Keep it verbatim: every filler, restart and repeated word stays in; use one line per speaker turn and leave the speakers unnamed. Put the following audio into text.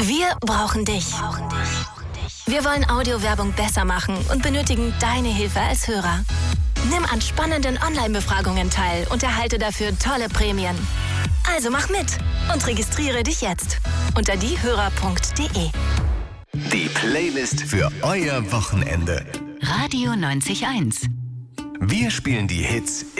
Wir brauchen dich. Wir wollen Audiowerbung besser machen und benötigen deine Hilfe als Hörer. Nimm an spannenden Online-Befragungen teil und erhalte dafür tolle Prämien. Also mach mit und registriere dich jetzt unter diehörer punkt de.
Die Playlist für euer Wochenende.
Radio neunzig Komma eins.
Wir spielen die Hits